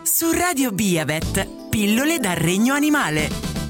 Su Radio Biavet, pillole dal regno animale.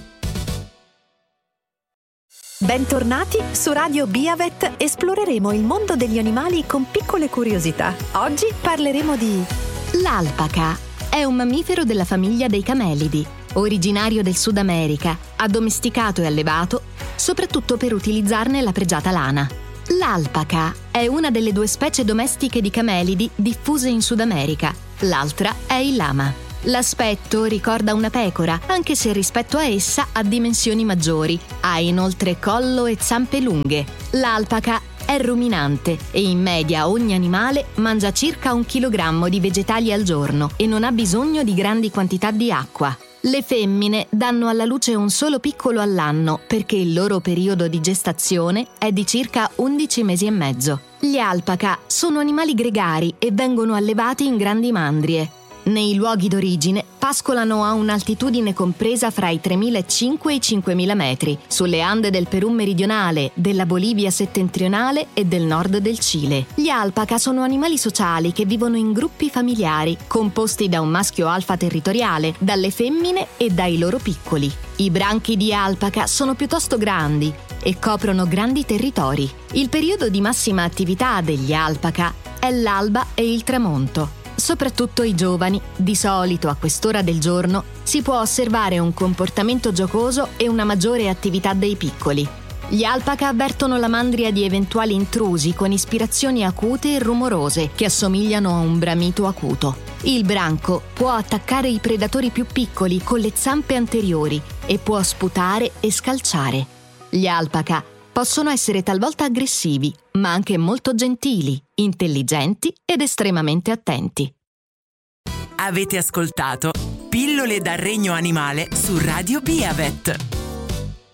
Bentornati su Radio Biavet, esploreremo il mondo degli animali con piccole curiosità. Oggi parleremo di... L'alpaca è un mammifero della famiglia dei camelidi, originario del Sud America, addomesticato e allevato soprattutto per utilizzarne la pregiata lana. L'alpaca è una delle due specie domestiche di camelidi diffuse in Sud America, l'altra è il lama. L'aspetto ricorda una pecora, anche se rispetto a essa ha dimensioni maggiori, ha inoltre collo e zampe lunghe. L'alpaca è ruminante e in media ogni animale mangia circa 1 chilogrammo di vegetali al giorno e non ha bisogno di grandi quantità di acqua. Le femmine danno alla luce un solo piccolo all'anno perché il loro periodo di gestazione è di circa 11 mesi e mezzo. Gli alpaca sono animali gregari e vengono allevati in grandi mandrie. Nei luoghi d'origine pascolano a un'altitudine compresa fra i 3.500 e i 5.000 metri, sulle Ande del Perù meridionale, della Bolivia settentrionale e del nord del Cile. Gli alpaca sono animali sociali che vivono in gruppi familiari, composti da un maschio alfa territoriale, dalle femmine e dai loro piccoli. I branchi di alpaca sono piuttosto grandi e coprono grandi territori. Il periodo di massima attività degli alpaca è l'alba e il tramonto. Soprattutto i giovani, di solito a quest'ora del giorno, si può osservare un comportamento giocoso e una maggiore attività dei piccoli. Gli alpaca avvertono la mandria di eventuali intrusi con ispirazioni acute e rumorose che assomigliano a un bramito acuto. Il branco può attaccare i predatori più piccoli con le zampe anteriori e può sputare e scalciare. Gli alpaca possono essere talvolta aggressivi, ma anche molto gentili, intelligenti ed estremamente attenti. Avete ascoltato Pillole dal regno animale su Radio Biavet.